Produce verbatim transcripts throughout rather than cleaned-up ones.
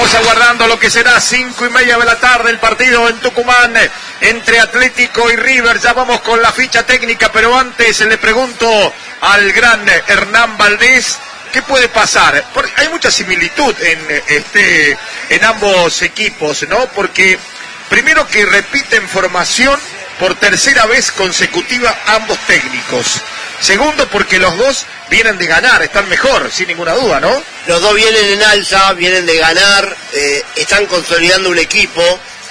Estamos aguardando lo que será cinco y media de la tarde el partido en Tucumán entre Atlético y River. Ya vamos con la ficha técnica, pero antes le pregunto al gran Hernán Valdés, ¿qué puede pasar? Porque hay mucha similitud en, este, en ambos equipos, ¿no? Porque primero que repiten formación por tercera vez consecutiva ambos técnicos. Segundo, porque los dos vienen de ganar, están mejor, sin ninguna duda, ¿no? Los dos vienen en alza, vienen de ganar, eh, están consolidando un equipo.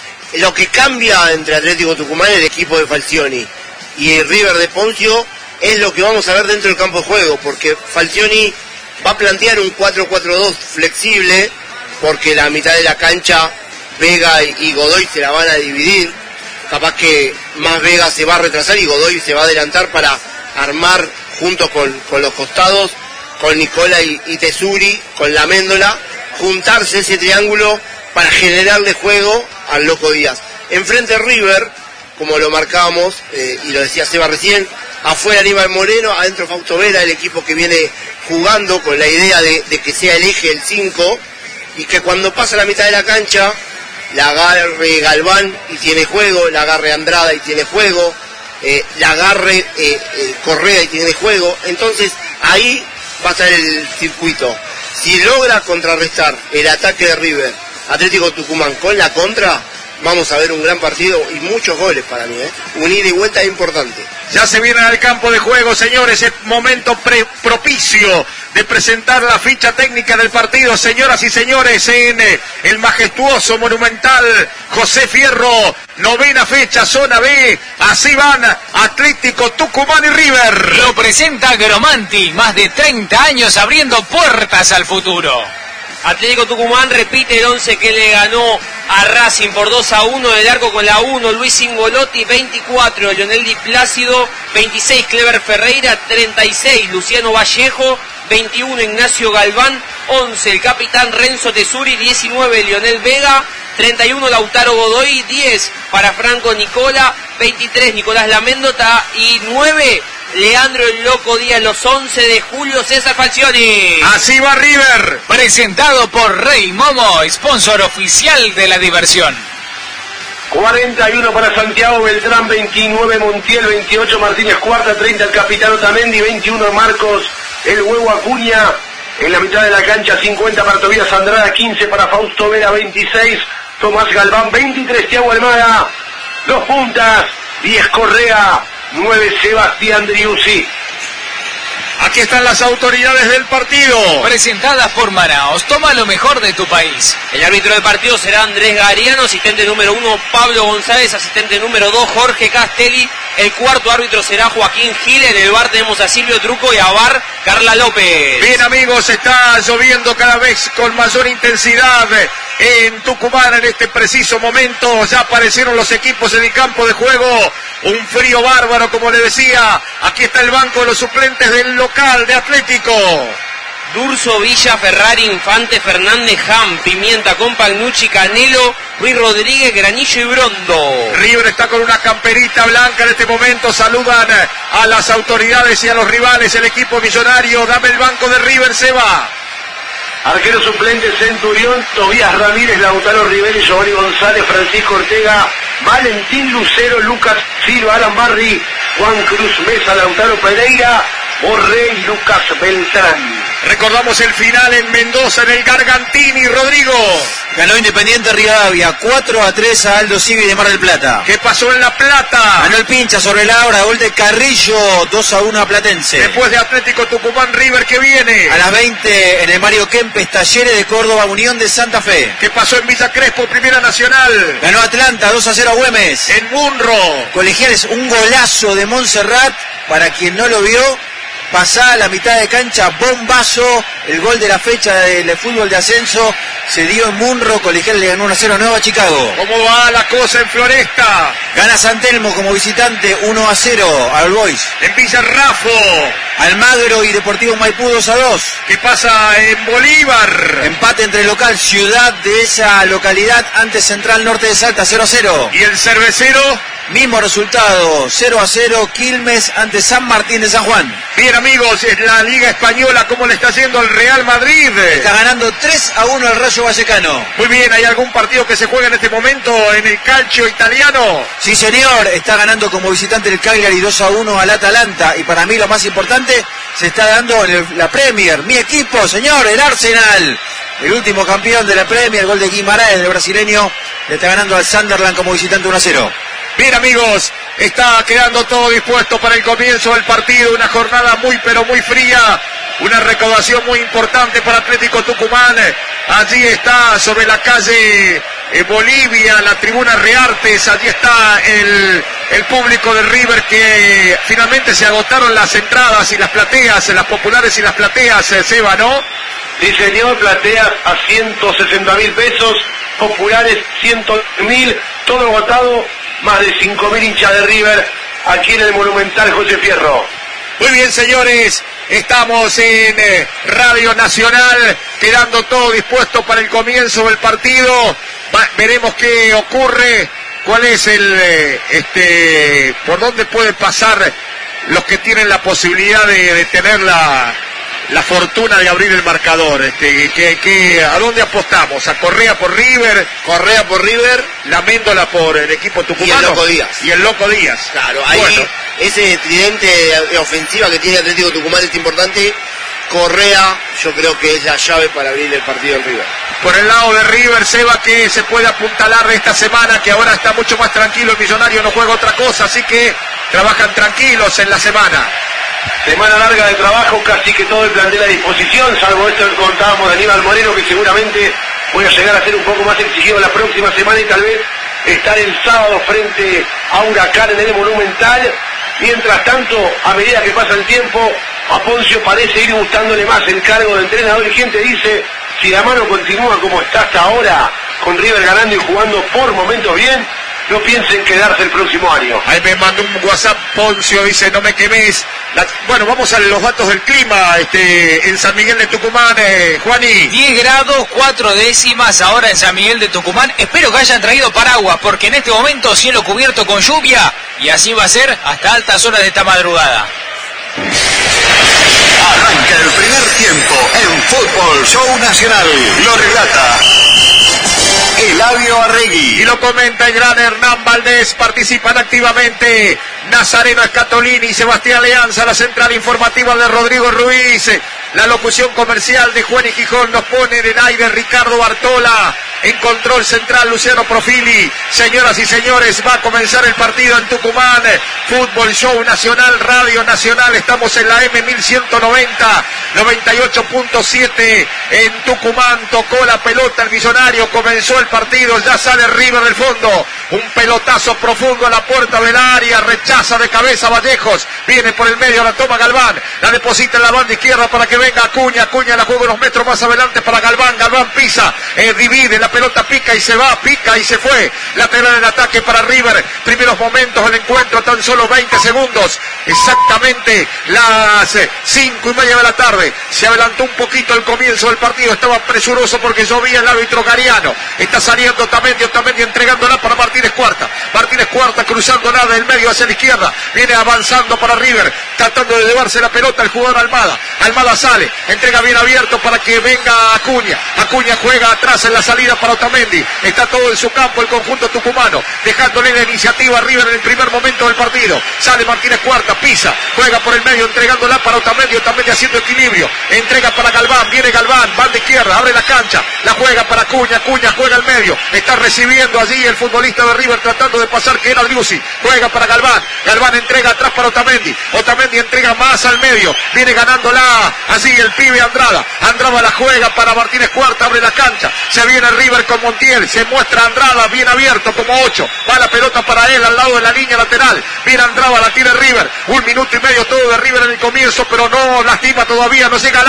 Lo que cambia entre Atlético Tucumán y el equipo de Falcioni y River de Poncio es lo que vamos a ver dentro del campo de juego, porque Falcioni va a plantear un cuatro cuatro dos flexible, porque la mitad de la cancha Vega y Godoy se la van a dividir. Capaz que más Vega se va a retrasar y Godoy se va a adelantar para armar junto con, con los costados, con Nicola y, y Tesuri, con la Méndola, juntarse ese triángulo para generarle juego al Loco Díaz. Enfrente River, como lo marcábamos, eh, y lo decía Seba recién, afuera Aníbal Moreno, adentro Fausto Vera, el equipo que viene jugando con la idea de, de que sea el eje el cinco, y que cuando pasa la mitad de la cancha, la agarre Galván y tiene juego, la agarre Andrada y tiene juego, eh, la agarre eh, eh, Correa y tiene juego. Entonces ahí va a estar el circuito. Si logra contrarrestar el ataque de River, Atlético Tucumán con la contra, vamos a ver un gran partido y muchos goles para mí, ¿eh? Un ida y vuelta importante. Ya se vienen al campo de juego, señores, es momento pre propicio de presentar la ficha técnica del partido, señoras y señores, en eh, el majestuoso, monumental José Fierro, novena fecha, zona B, así van Atlético Tucumán y River. Lo presenta Gromanti, más de treinta años abriendo puertas al futuro. Atlético Tucumán repite el once que le ganó a Racing por dos a uno, del arco con la uno, Luis Ingolotti, veinticuatro, Lionel Di Plácido, veintiséis, Clever Ferreira, treinta y seis, Luciano Vallejo, veintiuno, Ignacio Galván, once, el capitán Renzo Tesuri, diecinueve, Lionel Vega, treinta y uno, Lautaro Godoy, diez para Franco Nicola, veintitrés, Nicolás Laméndota y nueve, Leandro el Loco Díaz, los once de Julio César Falcioni. Así va River. Presentado por Rey Momo, sponsor oficial de la diversión. cuarenta y uno para Santiago Beltrán, veintinueve Montiel, veintiocho Martínez Cuarta, treinta el capitán Otamendi, veintiuno Marcos el Huevo Acuña. En la mitad de la cancha, cincuenta para Tobías Andrada, quince para Fausto Vera, veintiséis Tomás Galván, veintitrés Thiago Almada, dos puntas, diez Correa, nueve Sebastián Driussi. Aquí están las autoridades del partido. Presentadas por Manaos, toma lo mejor de tu país. El árbitro del partido será Andrés Gariano, asistente número uno Pablo González, asistente número dos Jorge Castelli, el cuarto árbitro será Joaquín Gil, en el bar tenemos a Silvio Truco y a bar Carla López. Bien amigos, está lloviendo cada vez con mayor intensidad en Tucumán en este preciso momento. Ya aparecieron los equipos en el campo de juego, un frío bárbaro como le decía. Aquí está el banco de los suplentes del local de Atlético. Durso, Villa, Ferrari, Infante, Fernández, Ham, Pimienta, Compagnucci, Canelo, Ruiz Rodríguez, Granillo y Brondo. River está con una camperita blanca en este momento. Saludan a las autoridades y a los rivales. El equipo millonario. Dame el banco de River, Seba. Arquero suplente Centurión, Tobías Ramírez, Lautaro Rivera y Giovanni González, Francisco Ortega, Valentín Lucero, Lucas Silva, Alan Barri, Juan Cruz Mesa, Lautaro Pereira, Borré y Lucas Beltrán. Recordamos el final en Mendoza, en el Gargantini, Rodrigo. Ganó Independiente Rivadavia, cuatro a tres a Aldo Civi de Mar del Plata. ¿Qué pasó en La Plata? Ganó el Pincha sobre la hora, gol de Carrillo, dos a uno a Platense. Después de Atlético Tucumán, River, ¿qué viene? A las veinte en el Mario Kempes, Talleres de Córdoba, Unión de Santa Fe. ¿Qué pasó en Villa Crespo, Primera Nacional? Ganó Atlanta, dos a cero a Güemes. En Munro. Colegiales, un golazo de Montserrat, para quien no lo vio. Pasada la mitad de cancha, bombazo, el gol de la fecha del fútbol de ascenso se dio en Munro. Colegial le ganó uno a cero a Nueva Chicago. ¿Cómo va la cosa en Floresta? Gana San Telmo como visitante uno a cero al Boys. En Villa Raffo. Almagro y Deportivo Maipú dos a dos. ¿Qué pasa en Bolívar? Empate entre el local Ciudad de esa localidad ante Central Norte de Salta cero a cero. ¿Y el Cervecero? Mismo resultado, cero a cero, Quilmes ante San Martín de San Juan. Bien, amigos, en la Liga Española, ¿cómo le está haciendo el Real Madrid? Está ganando tres a uno el Rayo Vallecano. Muy bien, ¿hay algún partido que se juega en este momento en el calcio italiano? Sí, señor, está ganando como visitante el Cagliari dos a uno al Atalanta. Y para mí lo más importante, se está dando en el, la Premier. Mi equipo, señor, el Arsenal. El último campeón de la Premier, el gol de Guimaraes, del brasileño, le está ganando al Sunderland como visitante uno a cero. Bien, amigos, está quedando todo dispuesto para el comienzo del partido, una jornada muy pero muy fría, una recaudación muy importante para Atlético Tucumán. Allí está sobre la calle eh, Bolivia, la tribuna Reartes, allí está el, el público de River, que finalmente se agotaron las entradas y las plateas, las populares y las plateas, eh, Seba, ¿no? Sí, señor, plateas a ciento sesenta mil pesos, populares ciento mil, todo agotado. Más de cinco mil hinchas de River aquí en el Monumental José Fierro. Muy bien, señores, estamos en eh, Radio Nacional, quedando todo dispuesto para el comienzo del partido. Va, veremos qué ocurre, cuál es el, eh, este, por dónde pueden pasar los que tienen la posibilidad de, de tener la... la fortuna de abrir el marcador. Este, que, que, ¿a dónde apostamos? ¿A Correa por River? Correa por River. La Méndola por el equipo tucumano. Y el Loco Díaz. Y el Loco Díaz. Claro, ahí bueno. Ese tridente de ofensiva que tiene Atlético Tucumán es importante. Correa, yo creo que es la llave para abrir el partido en River. Por el lado de River, Seba, que se puede apuntalar de esta semana, que ahora está mucho más tranquilo, el Millonario no juega otra cosa, así que trabajan tranquilos en la semana. Semana larga de trabajo, casi que todo el plantel a disposición, salvo esto que contábamos de Aníbal Moreno, que seguramente voy a llegar a ser un poco más exigido la próxima semana y tal vez estar el sábado frente a Huracán en el Monumental. Mientras tanto, a medida que pasa el tiempo, a Poncio parece ir gustándole más el cargo de entrenador y gente dice, si la mano continúa como está hasta ahora, con River ganando y jugando por momentos bien, no piensen quedarse el próximo año. Ahí me mandó un WhatsApp Poncio, dice, no me quemes. La... Bueno, vamos a los datos del clima este, en San Miguel de Tucumán, eh, Juani. diez grados, cuatro décimas ahora en San Miguel de Tucumán. Espero que hayan traído paraguas, porque en este momento cielo cubierto con lluvia, y así va a ser hasta altas horas de esta madrugada. Arranca el primer tiempo en Fútbol Show Nacional. Lo relata Eladio Arregui. Y lo comenta el gran Hernán Valdés. Participan activamente Nazareno Escatolini y Sebastián Leanza. La central informativa de Rodrigo Ruiz. La locución comercial de Juan y Gijón. Nos pone en el aire Ricardo Bartola. En control central Luciano Profili. Señoras y señores, va a comenzar el partido en Tucumán. Fútbol Show Nacional, Radio Nacional. Estamos en la M mil ciento noventa, noventa y ocho punto siete en Tucumán. Tocó la pelota el Millonario. Comenzó el partido. Ya sale River del fondo. Un pelotazo profundo a la puerta del área. Rechaza de cabeza Vallejos. Viene por el medio, la toma Galván. La deposita en la banda izquierda para que venga Acuña. Acuña la juega unos metros más adelante para Galván. Galván pisa, eh, divide. La pelota pica y se va, pica y se fue. Lateral en ataque para River. Primeros momentos del encuentro, tan solo veinte segundos. Exactamente las cinco y media de la tarde. Se adelantó un poquito el comienzo del partido. Estaba presuroso porque llovía el árbitro Gariano. Está saliendo Otamendi, Otamendi entregándola para Martínez Cuarta. Martínez Cuarta cruzando nada del medio hacia la izquierda. Viene avanzando para River, tratando de llevarse la pelota el jugador Almada. Almada sale, entrega bien abierto para que venga Acuña. Acuña juega atrás en la salida para Otamendi. Está todo en su campo el conjunto tucumano, dejándole la iniciativa a River en el primer momento del partido. Sale Martínez Cuarta, pisa, juega por el medio, entregándola para Otamendi. Otamendi haciendo equilibrio, entrega para Galván, viene Galván, banda izquierda, abre la cancha, la juega para Acuña, Acuña juega al medio, está recibiendo allí el futbolista de River tratando de pasar, que era Driussi, juega para Galván, Galván entrega atrás para Otamendi, Otamendi entrega más al medio, viene ganándola así el pibe Andrada, Andrada la juega para Martínez Cuarta, abre la cancha, se viene River con Montiel, se muestra Andrada bien abierto como ocho, va la pelota para él al lado de la línea lateral, viene Andrada, la tira River, un minuto y medio todo de River en el comienzo, pero no lastima todavía, no llega al área,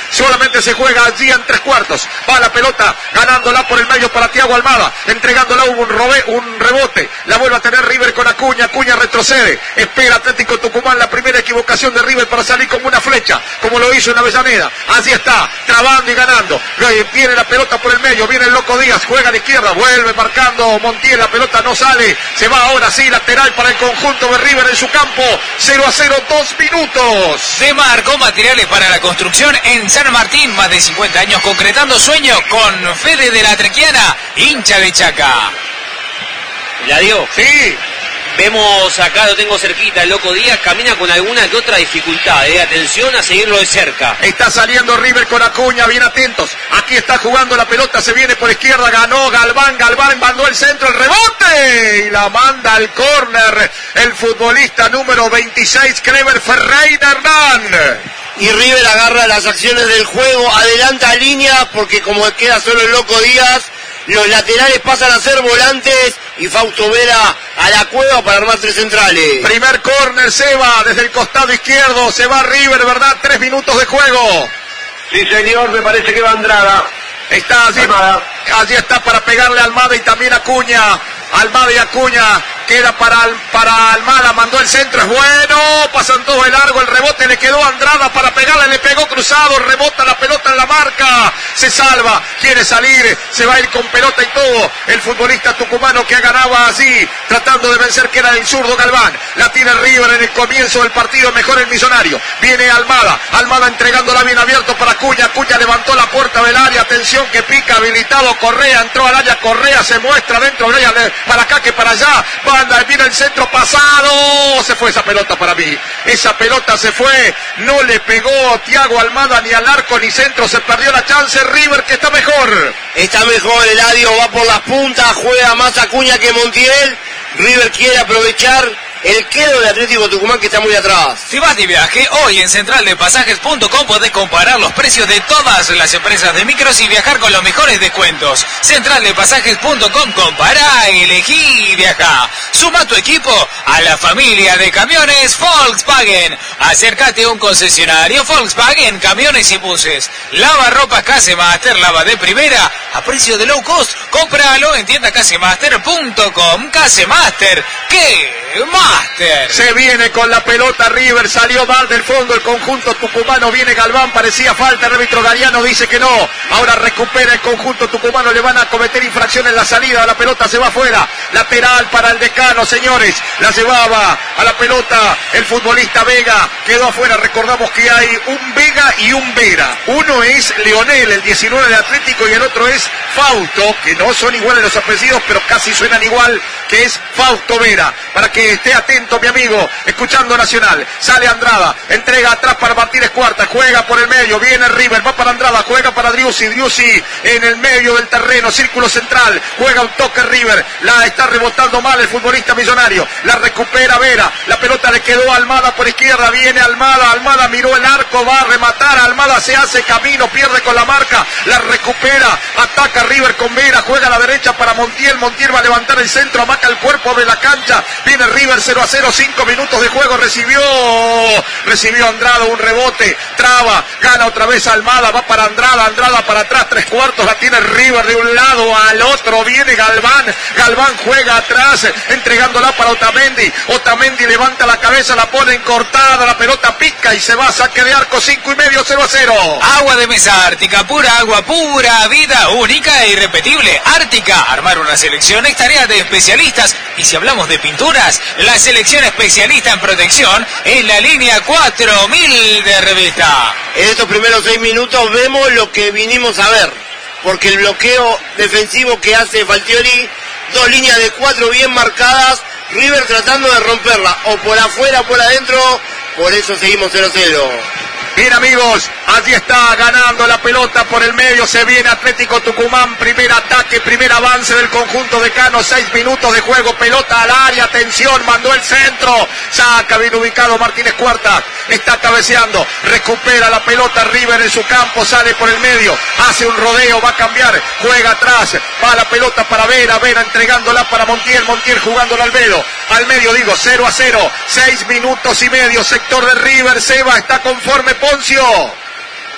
solamente se juega allí en tres cuartos. Va la pelota, ganándola por el medio para Thiago Almada, entregándola un, robe, un rebote, la vuelve a tener River con Acuña, Acuña retrocede, espera Atlético Tucumán la primera equivocación de River para salir como una flecha, como lo hizo en Avellaneda. Así está, trabando y ganando, viene la pelota por el medio, viene el Loco Díaz, juega a la izquierda, vuelve marcando Montiel, la pelota no sale, se va ahora sí, lateral para el conjunto de River en su campo, cero a cero, dos minutos. De Marco Materiales para la Construcción en San Martín, más de cincuenta años concretando sueños con Fede de la Trequiana, hincha de Chaca. ¿La dio? Sí. Vemos acá, lo tengo cerquita, el Loco Díaz camina con alguna que otra dificultad, eh. Atención a seguirlo de cerca. Está saliendo River con Acuña, bien atentos. Aquí está jugando la pelota, se viene por izquierda, ganó Galván, Galván mandó el centro, el rebote y la manda al córner el futbolista número veintiséis, Clever Ferreira Hernán. Y River agarra las acciones del juego, adelanta línea porque como queda solo el Loco Díaz, los laterales pasan a ser volantes y Fausto Vera a la cueva para armar tres centrales. Primer córner, se va desde el costado izquierdo, se va River, ¿verdad? Tres minutos de juego. Sí, señor, me parece que va Andrada. Está allí, allí está para pegarle a Almada y también Acuña. Almada y Acuña, queda para, para Almada, mandó el centro, es bueno, pasan todo de largo, el rebote le quedó a Andrada para pegarle, le pegó cruzado, rebota la pelota en la marca, se salva, quiere salir, se va a ir con pelota y todo, el futbolista tucumano que ganaba así, tratando de vencer, que era el zurdo Galván, la tiene River en el comienzo del partido, mejor el Millonario, viene Almada, Almada entregándola bien abierto para Acuña, Acuña levantó la puerta del área, atención que pica, habilitado Correa, entró al área, Correa se muestra dentro del área, para acá que para allá, banda, viene el centro pasado, se fue esa pelota para mí, esa pelota se fue, no le pegó Thiago Almada ni al arco ni centro, se perdió la chance, River que está mejor. Está mejor, Eladio va por las puntas, juega más Acuña que Montiel, River quiere aprovechar el quedo de Atlético Tucumán que está muy atrás. Si vas de viaje, hoy en central de pasajes punto com podés comparar los precios de todas las empresas de micros y viajar con los mejores descuentos. central de pasajes punto com, compará, elegí y viaja. Suma tu equipo a la familia de camiones Volkswagen. Acércate a un concesionario Volkswagen, camiones y buses. Lava ropa Casemaster, lava de primera, a precio de low cost. Cómpralo en tienda casemaster punto com. Casemaster, ¿qué más? Se viene con la pelota River, salió mal del fondo el conjunto tucumano, viene Galván, parecía falta, el árbitro Gariano dice que no, ahora recupera el conjunto tucumano, le van a cometer infracción en la salida, la pelota se va afuera, lateral para el Decano, señores, la llevaba a la pelota el futbolista Vega, quedó afuera, recordamos que hay un Vega y un Vera, uno es Leonel, el diecinueve de Atlético, y el otro es Fausto, que no son iguales los apellidos, pero casi suenan igual, que es Fausto Vera, para que esté atento mi amigo, escuchando Nacional, sale Andrada, entrega atrás para Martínez Cuarta, juega por el medio, viene River, va para Andrada, juega para Driussi, Driussi en el medio del terreno, círculo central, juega un toque River, la está rebotando mal el futbolista Millonario, la recupera Vera, la pelota le quedó a Almada por izquierda, viene Almada, Almada miró el arco, va a rematar, Almada se hace camino, pierde con la marca, la recupera, ataca River con Vera, juega a la derecha para Montiel, Montiel va a levantar el centro, amaca el cuerpo de la cancha, viene River cero a cero, cinco minutos de juego, recibió, recibió Andrada un rebote, traba, gana otra vez Almada, va para Andrada, Andrada para atrás, tres cuartos, la tiene River de un lado al otro, viene Galván, Galván juega atrás, entregándola para Otamendi, Otamendi levanta la cabeza, la pone en cortada, la pelota pica y se va, saque de arco, cinco y medio, cero a cero. Agua de mesa Ártica, pura agua, pura vida, única e irrepetible. Ártica, armar una selección es tarea de especialistas, y si hablamos de pinturas, la selección especialista en protección es la línea cuatro mil de Revista. En estos primeros seis minutos vemos lo que vinimos a ver, porque el bloqueo defensivo que hace Falcioni, dos líneas de cuatro bien marcadas, River tratando de romperla, o por afuera o por adentro, por eso seguimos cero a cero. Bien amigos, allí está ganando la pelota por el medio, se viene Atlético Tucumán, primer ataque, primer avance del conjunto de Cano, seis minutos de juego, pelota al área, atención, mandó el centro, saca bien ubicado Martínez Cuarta, está cabeceando, recupera la pelota River en su campo, sale por el medio, hace un rodeo, va a cambiar, juega atrás, va la pelota para Vera, Vera entregándola para Montiel, Montiel jugándola al medio, al medio digo, cero a cero, seis minutos y medio, sector de River, Seba está conforme Poncio.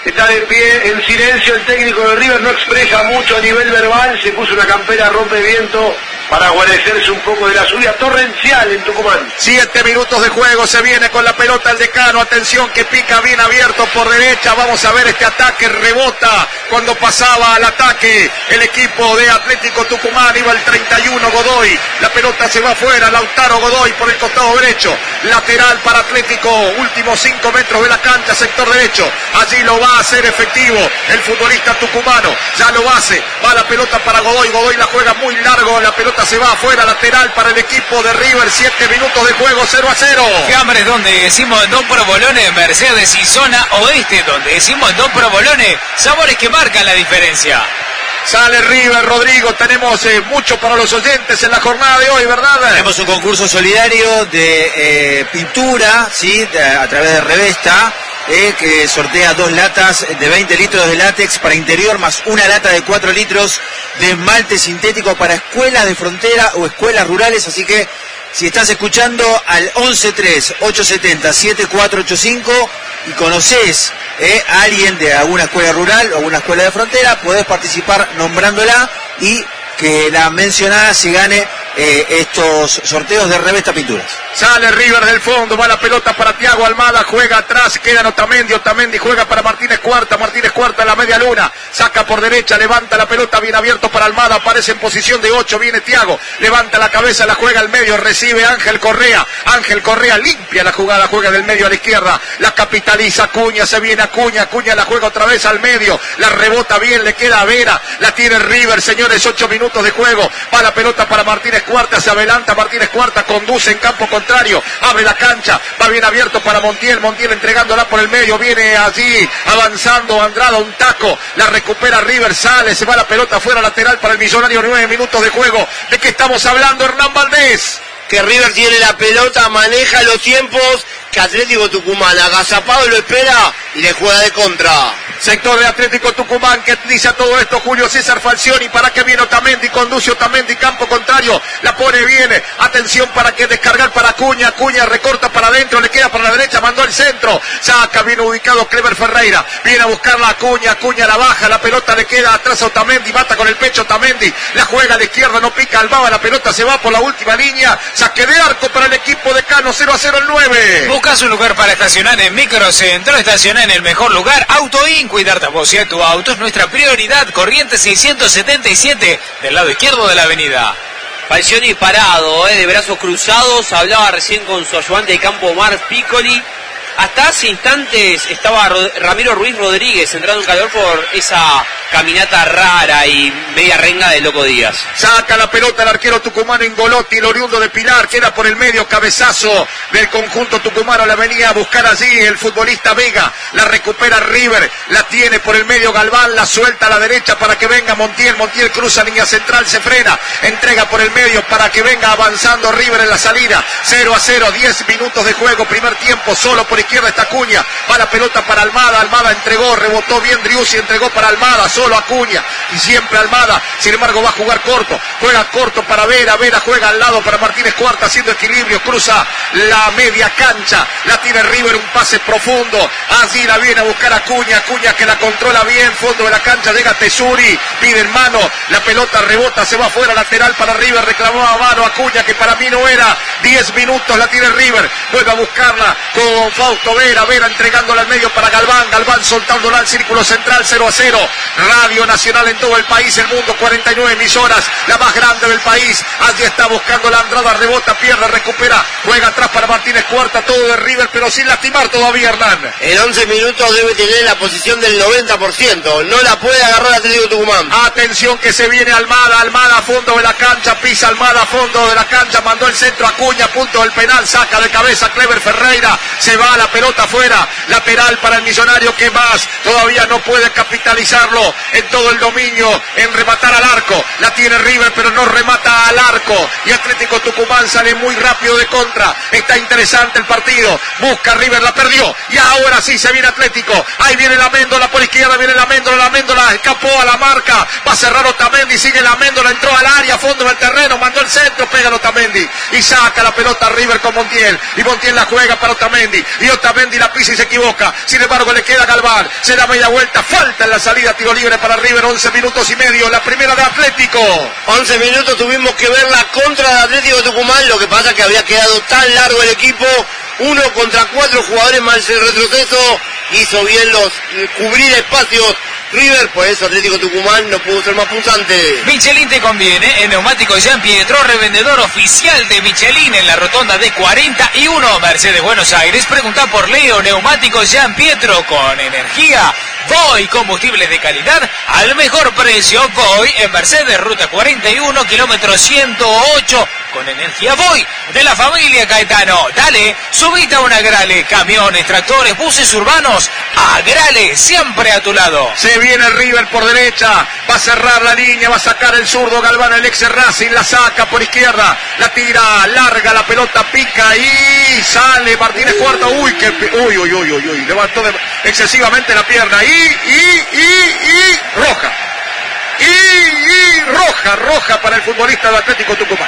está de pie en silencio. El técnico de River no expresa mucho a nivel verbal, se puso una campera rompeviento para guarecerse un poco de la lluvia torrencial en Tucumán. Siete minutos de juego, se viene con la pelota el decano, atención que pica bien abierto por derecha, vamos a ver este ataque, rebota cuando pasaba al ataque el equipo de Atlético Tucumán, iba el treinta y uno Godoy, la pelota se va afuera, Lautaro Godoy por el costado derecho, lateral para Atlético, últimos cinco metros de la cancha, sector derecho, allí lo va a hacer efectivo el futbolista tucumano, ya lo hace, va la pelota para Godoy, Godoy la juega muy largo, la pelota se va afuera, lateral para el equipo de River, siete minutos de juego, cero a cero. Fiambres donde decimos dos provolones, Mercedes y zona oeste, donde decimos dos provolones, sabores que marcan la diferencia. Sale River, Rodrigo, tenemos eh, mucho para los oyentes en la jornada de hoy, ¿verdad? Tenemos un concurso solidario de eh, pintura, ¿sí? De, a través de Revesta, eh, que sortea dos latas de veinte litros de látex para interior, más una lata de cuatro litros de esmalte sintético para escuelas de frontera o escuelas rurales, así que si estás escuchando al once tres ocho siete cero siete cuatro ocho cinco y conoces eh, a alguien de alguna escuela rural o alguna escuela de frontera, podés participar nombrándola y que la mencionada se gane eh, estos sorteos de Revesta Pinturas. Sale River del fondo, va la pelota para Thiago Almada, juega atrás, queda Otamendi, Otamendi juega para Martínez Cuarta, Martínez Cuarta en la media luna, saca por derecha, levanta la pelota bien abierto para Almada, aparece en posición de ocho, viene Thiago, levanta la cabeza, la juega al medio, recibe Ángel Correa, Ángel Correa limpia la jugada, juega del medio a la izquierda, la capitaliza Acuña, se viene Acuña, Acuña la juega otra vez al medio, la rebota bien, le queda a Vera, la tiene River, señores, ocho minutos de juego, va la pelota para Martínez Cuarta, se adelanta Martínez Cuarta, conduce en campo contrario, abre la cancha, va bien abierto para Montiel, Montiel entregándola por el medio, viene allí avanzando Andrada, un taco, la recupera River, sale, se va la pelota fuera lateral para el Millonario, nueve minutos de juego. ¿De qué estamos hablando, Hernán Valdés? Que River tiene la pelota, maneja los tiempos, que Atlético Tucumán agazapado lo espera y le juega de contra. Sector de Atlético Tucumán que dice a todo esto Julio César Falcioni, para que viene Otamendi, conduce Otamendi, campo contrario, la pone bien, atención para que descargar para Acuña, Acuña recorta para adentro, le queda para la derecha, mandó el centro, saca, bien ubicado Clever Ferreira, viene a buscarla Acuña, Acuña la baja, la pelota le queda atrás a Otamendi, mata con el pecho Otamendi, la juega a la izquierda, no pica Albaba, la pelota se va por la última línea, saque de arco para el equipo de Cano, cero a cero el nueve. Buscas un lugar para estacionar en Microcentro, estaciona en el mejor lugar, Auto In, cuidarte a vos y a tu auto es nuestra prioridad, Corrientes seiscientos setenta y siete, del lado izquierdo de la avenida. Falcioni parado, eh, de brazos cruzados, hablaba recién con su ayudante de campo Omar Piccoli. Hasta hace instantes estaba Ramiro Ruiz Rodríguez entrando en calor por esa caminata rara y media renga de Loco Díaz. Saca la pelota el arquero tucumano Ingolotti, el oriundo de Pilar, queda por el medio, cabezazo del conjunto tucumano, la venía a buscar allí el futbolista Vega, la recupera River, la tiene por el medio Galván, la suelta a la derecha para que venga Montiel, Montiel cruza línea central, se frena, entrega por el medio para que venga avanzando River en la salida, cero a cero, diez minutos de juego, primer tiempo, solo por izquierda está Acuña, va la pelota para Almada, Almada entregó, rebotó bien Driussi, entregó para Almada, solo Acuña, y siempre Almada, sin embargo va a jugar corto, juega corto para Vera, Vera juega al lado para Martínez Cuarta, haciendo equilibrio, cruza la media cancha, la tiene River, un pase profundo, allí la viene a buscar Acuña, Acuña que la controla bien, fondo de la cancha, llega Tesuri, pide en mano, la pelota rebota, se va fuera, lateral para River, reclamó a mano Acuña, que para mí no era, diez minutos la tiene River, vuelve a buscarla con Fausto Vera, Vera entregándola al medio para Galván, Galván soltándola al círculo central, cero a cero, Radio Nacional en todo el país, el mundo, cuarenta y nueve emisoras, la más grande del país, allí está buscando la Andrada, rebota, pierde, recupera, juega atrás para Martínez Cuarta, todo de River, pero sin lastimar todavía Hernán. En once minutos debe tener la posición del noventa por ciento, no la puede agarrar Atlético Tucumán. Atención que se viene Almada, Almada a fondo de la cancha, pisa Almada a fondo de la cancha, mandó el centro Acuña, punto del penal, saca de cabeza Clever Ferreira, se va la pelota afuera, lateral para el Millonario, que más, todavía no puede capitalizarlo en todo el dominio, en rematar al arco, la tiene River pero no remata al arco, y Atlético Tucumán sale muy rápido de contra, está interesante el partido, busca River, la perdió, y ahora sí se viene Atlético, ahí viene la Méndola por izquierda, viene la Méndola, la Méndola escapó a la marca, va a cerrar Otamendi, sigue la Méndola, entró al área, fondo del terreno, mandó el centro, pega Otamendi, y saca la pelota River con Montiel, y Montiel la juega para Otamendi, y Vio Tamendi la pisa y se equivoca. Sin embargo, le queda Galván. Se da media vuelta. Falta en la salida. Tiro libre para River. once minutos y medio. La primera de Atlético. once minutos tuvimos que ver la contra de Atlético de Tucumán. Lo que pasa es que había quedado tan largo el equipo. Uno contra cuatro jugadores más el retroceso. Hizo bien los cubrir espacios River, por eso Atlético Tucumán no pudo ser más punzante. Michelin te conviene, el neumático Jean Pietro, revendedor oficial de Michelin en la rotonda de cuarenta y uno Mercedes Buenos Aires. Pregunta por Leo, neumáticos Jean Pietro con energía. Voy, combustibles de calidad al mejor precio. Voy en Mercedes, ruta cuarenta y uno, kilómetro ciento ocho. Con energía Voy, de la familia Caetano. Dale, subite a una Agrale. Camiones, tractores, buses urbanos. Agrale, siempre a tu lado. Se viene River por derecha. Va a cerrar la línea, va a sacar el zurdo Galván, el ex Racing. La saca por izquierda. La tira larga, la pelota pica y sale Martínez Cuarta. Uy, que, uy, uy, uy, uy, uy. Levantó de, excesivamente la pierna. Y, y, y, y, roja. Y, y roja, roja para el futbolista del Atlético Tucumán.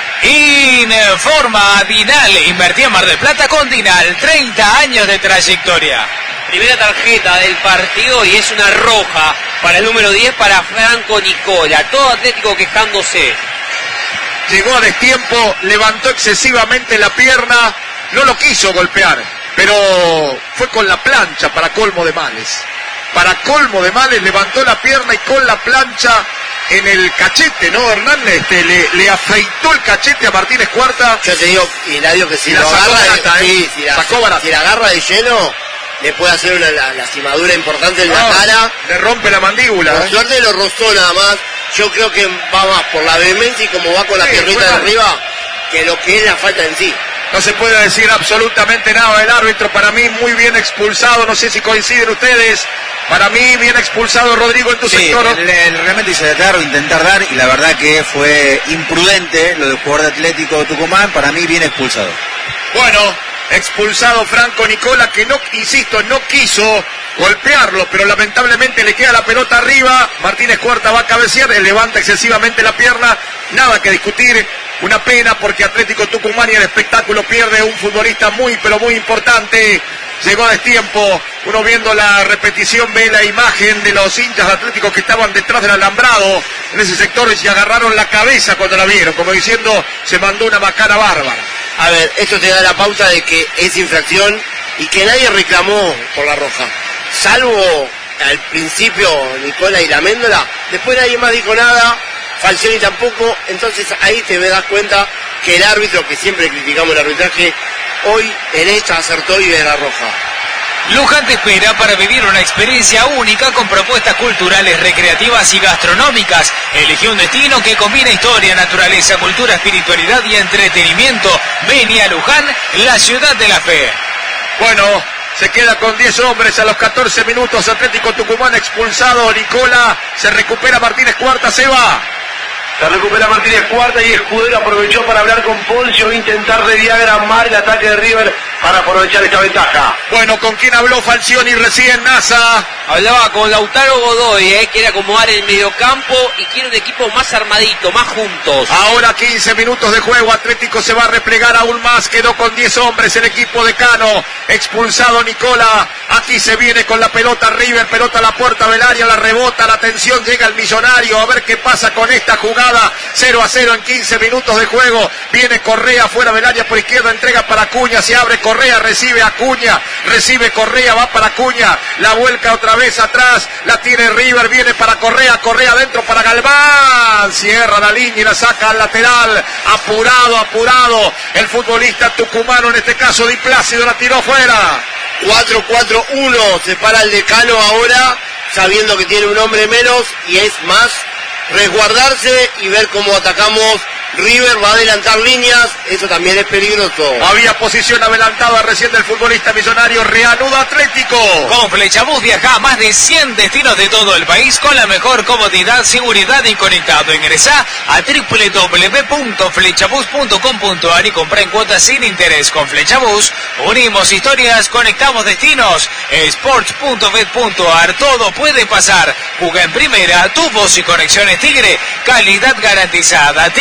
Informa Dinal, invertí en Mar del Plata con Dinal, treinta años de trayectoria. Primera tarjeta del partido y es una roja para el número diez, para Franco Nicola. Todo Atlético quejándose. Llegó a destiempo, levantó excesivamente la pierna, no lo quiso golpear, pero fue con la plancha para colmo de males. Para colmo de males, levantó la pierna y con la plancha en el cachete, ¿no, Hernán? Este, le, le afeitó el cachete a Martínez Cuarta. Yo te digo, Hilario, que si y lo la agarra, barata, de, ¿eh? sí, si, la, sacó barata. si la agarra de lleno, le puede hacer una la, lastimadura importante en no, la cara. Le rompe la mandíbula. Por ¿eh? suerte lo rozó nada más. Yo creo que va más por la vehemencia y como va con la sí, piernita de arriba, que lo que es la falta en sí. No se puede decir absolutamente nada del árbitro. Para mí muy bien expulsado. No sé si coinciden ustedes. Para mí bien expulsado Rodrigo en tu sí, sector. El, el, realmente hizo de dar o intentar dar y la verdad que fue imprudente lo del jugador de Atlético Tucumán. Para mí bien expulsado. Bueno, expulsado Franco Nicola, que no, insisto, no quiso golpearlo, pero lamentablemente le queda la pelota arriba. Martínez Cuarta va a cabecear, él levanta excesivamente la pierna. Nada que discutir. Una pena porque Atlético Tucumán y el espectáculo pierde un futbolista muy pero muy importante. Llegó a destiempo. Uno viendo la repetición ve la imagen de los hinchas de Atlético que estaban detrás del alambrado en ese sector y se agarraron la cabeza cuando la vieron, como diciendo se mandó una macana bárbara. A ver, esto te da la pauta de que es infracción y que nadie reclamó por la roja. Salvo al principio Nicola y la Méndola, después nadie más dijo nada. Falcioni tampoco, entonces ahí te das cuenta que el árbitro, que siempre criticamos el arbitraje, hoy en esta acertó y de la roja. Luján te espera para vivir una experiencia única con propuestas culturales, recreativas y gastronómicas. Elegí un destino que combina historia, naturaleza, cultura, espiritualidad y entretenimiento. Vení a Luján, la ciudad de la fe. Bueno, se queda con diez hombres a los catorce minutos. Atlético Tucumán expulsado. Nicola, se recupera Martínez Cuarta, se va. Se recupera Martínez Cuarta y Escudero aprovechó para hablar con Poncio e intentar rediagramar el ataque de River para aprovechar esta ventaja. Bueno, ¿con quién habló Falcioni recién, NASA? Hablaba con Lautaro Godoy, eh, quiere acomodar el mediocampo y quiere un equipo más armadito, más juntos. Ahora quince minutos de juego, Atlético se va a replegar aún más, quedó con diez hombres el equipo de Cano, expulsado Nicola, aquí se viene con la pelota River, pelota a la puerta del área, la rebota, la atención, llega el Millonario, a ver qué pasa con esta jugada, cero a cero en quince minutos de juego, viene Correa fuera del área por izquierda, entrega para Acuña, se abre Correa, recibe Acuña, recibe Correa, va para Acuña, la vuelca otra vez atrás, la tiene River, viene para Correa, Correa adentro para Galván, cierra la línea y la saca al lateral, apurado, apurado, el futbolista tucumano, en este caso Di Plácido, la tiró fuera. cuatro cuatro uno, se para el decano ahora, sabiendo que tiene un hombre menos y es más resguardarse y ver cómo atacamos. River va a adelantar líneas, eso también es peligroso. Había posición adelantada recién del futbolista Millonario, reanuda Atlético. Con Flechabús viaja a más de cien destinos de todo el país con la mejor comodidad, seguridad y conectado. Ingresá a doble u doble u doble u punto flechabús punto com punto a r y comprá en cuotas sin interés. Con Flechabús unimos historias, conectamos destinos. Sports punto bet punto a r, todo puede pasar. Juega en primera, tu voz y conexiones Tigre, calidad garantizada. Tigre,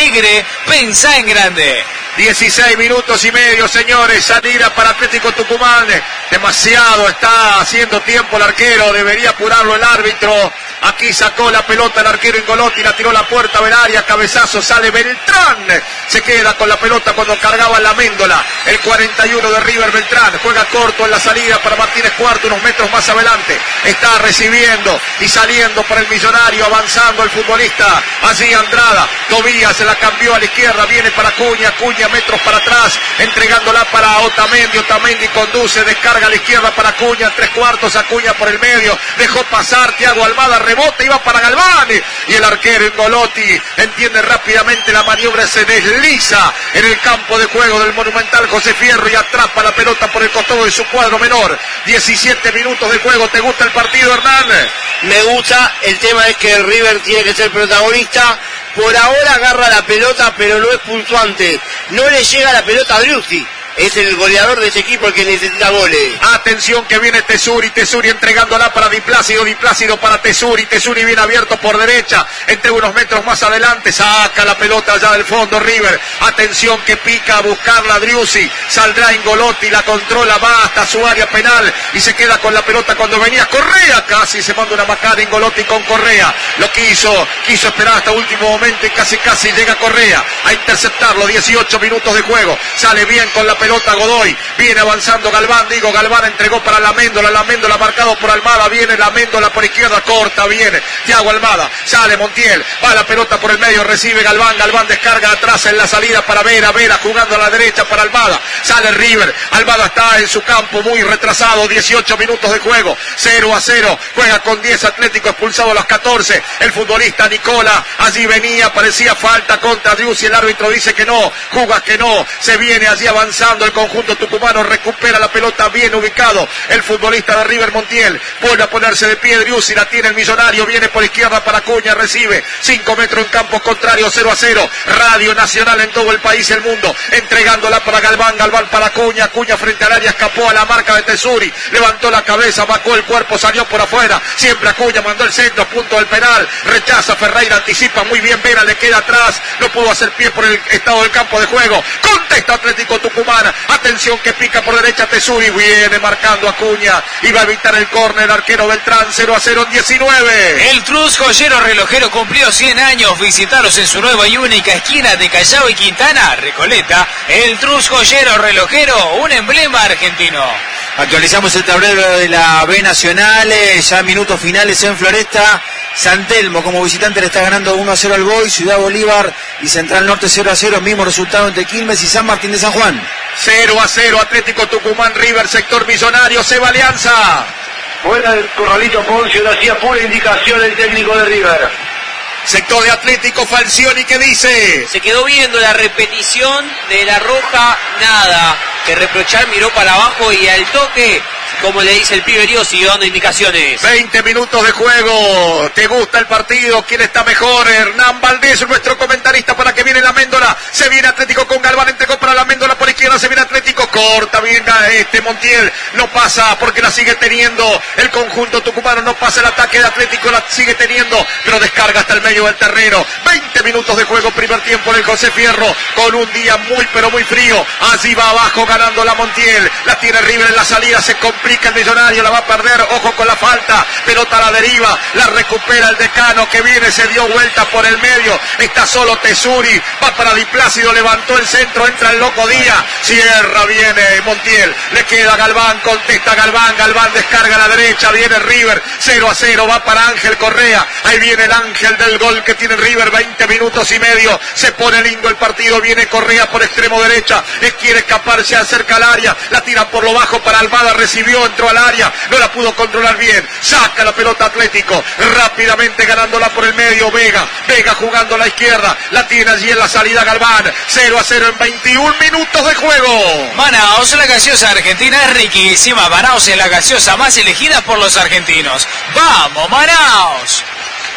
grande, pensá en grande. dieciséis minutos y medio, señores, salida para Atlético Tucumán, demasiado está haciendo tiempo el arquero, debería apurarlo el árbitro. Aquí sacó la pelota el arquero Ingolotti, la tiró a la puerta Belaria, cabezazo, sale Beltrán, se queda con la pelota cuando cargaba la Méndola, el cuarenta y uno de River. Beltrán juega corto en la salida para Martínez Cuarto, unos metros más adelante, está recibiendo y saliendo para el Millonario, avanzando el futbolista, allí Andrada, Tobías se la cambió a la izquierda, viene para Cuña, Cuña metros para atrás, entregándola para Otamendi, Otamendi conduce, descarga a la izquierda para Cuña, tres cuartos, Acuña por el medio, dejó pasar Thiago Almada, rebote, iba para Galván, y el arquero Ingolotti entiende rápidamente la maniobra, se desliza en el campo de juego del Monumental José Fierro y atrapa la pelota por el costado de su cuadro menor. diecisiete minutos de juego. ¿Te gusta el partido, Hernán? Me gusta, el tema es que el River tiene que ser protagonista. Por ahora agarra la pelota, pero no es puntuante. No le llega la pelota a Driussi. Es el goleador de ese equipo el que necesita goles. Atención que viene Tesuri, Tesuri entregándola para Di Plácido, Di Plácido para Tesuri, Tesuri bien abierto por derecha, entre unos metros más adelante, saca la pelota allá del fondo River. Atención que pica a buscarla Driussi, saldrá Ingolotti, la controla, va hasta su área penal y se queda con la pelota cuando venía Correa, casi se manda una macana Ingolotti con Correa, lo quiso, quiso esperar hasta último momento y casi casi llega Correa a interceptarlo. Dieciocho minutos de juego, sale bien con la pelota Godoy, viene avanzando Galván, digo Galván entregó para la Méndola, la Méndola marcado por Almada, viene la Méndola por izquierda, corta, viene Thiago Almada, sale Montiel, va la pelota por el medio, recibe Galván, Galván descarga atrás en la salida para Vera, Vera jugando a la derecha para Almada, sale River, Almada está en su campo muy retrasado, dieciocho minutos de juego, cero a cero, juega con diez Atlético, expulsado a los catorce, el futbolista Nicola, allí venía, parecía falta contra Driussi, el árbitro dice que no, juega que no, se viene allí avanzando el conjunto tucumano, recupera la pelota bien ubicado el futbolista de River Montiel, vuelve a ponerse de pie Driussi, la tiene el Millonario, viene por izquierda para Cuña, recibe cinco metros en campo contrario, cero a cero, Radio Nacional en todo el país y el mundo, entregándola para Galván, Galván para Cuña, Cuña frente al área, escapó a la marca de Tesuri, levantó la cabeza, bajó el cuerpo, salió por afuera, siempre Acuña, mandó el centro, punto del penal, rechaza Ferreira, anticipa muy bien Vera, le queda atrás, no pudo hacer pie por el estado del campo de juego, contesta Atlético Tucumán. Atención que pica por derecha Tesuri, viene marcando Acuña y va a evitar el córner arquero Beltrán, cero a cero en diecinueve. El Trus Joyero Relojero cumplió cien años, visitaros en su nueva y única esquina de Callao y Quintana, Recoleta. El Trus Joyero Relojero, un emblema argentino. Actualizamos el tablero de la B Nacional, eh, ya minutos finales en Floresta. San Telmo como visitante le está ganando uno a cero al Boy, Ciudad Bolívar y Central Norte cero a cero, mismo resultado entre Quilmes y San Martín de San Juan. cero a cero, Atlético Tucumán, River, sector Millonario, Seba Alianza. Fuera del corralito Poncio, le hacía pura indicación el técnico de River. Sector de Atlético, Falcioni, ¿qué dice? Se quedó viendo la repetición de la roja, nada que reprochar, miró para abajo y al toque, como le dice el pibe Río, siguió dando indicaciones. veinte minutos de juego, ¿te gusta el partido? ¿Quién está mejor? Hernán Valdés, nuestro comentarista, para que viene la Méndola, se viene Atlético con Galván, entregó para la Méndola por izquierda, se viene Atlético, corta bien este Montiel, no pasa porque la sigue teniendo el conjunto tucumano, no pasa el ataque de Atlético, la sigue teniendo, pero descarga hasta el medio del terreno. veinte minutos de juego, primer tiempo en el José Fierro, con un día muy pero muy frío, allí va abajo ganando la Montiel, la tiene River en la salida, se complica el Millonario, la va a perder, ojo con la falta, pelota a la deriva, la recupera el Decano que viene, se dio vuelta por el medio, está solo Tesuri, va para Di Plácido, levantó el centro, entra el Loco Díaz, cierra, viene Montiel, le queda Galván, contesta Galván, Galván descarga a la derecha, viene River, cero a cero, va para Ángel Correa, ahí viene el ángel del gol que tiene River, veinte minutos y medio, se pone lindo el partido, viene Correa por extremo derecha, le quiere escapar, se acerca al área, la tira por lo bajo para Almada, recibió, entró al área, no la pudo controlar bien, saca la pelota Atlético, rápidamente ganándola por el medio, Vega, Vega jugando a la izquierda, la tiene allí en la salida Galván, cero a cero en veintiún minutos de juego. Manaos, la gaseosa argentina es riquísima, Manaos es la gaseosa más elegida por los argentinos. ¡Vamos, Manaos!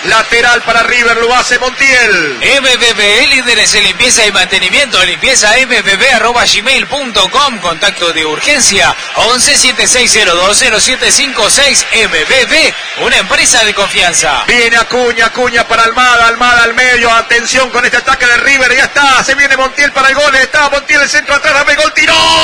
Lateral para River, lo hace Montiel. M B B, líderes en limpieza y mantenimiento. Limpieza m b b arroba gmail punto com. Contacto de urgencia once siete seis cero dos cero siete cinco seis. M B B, una empresa de confianza. Viene Acuña, Acuña para Almada, Almada al medio. Atención con este ataque de River. Ya está, se viene Montiel para el gol. Está Montiel, el centro atrás, dame gol, tiró.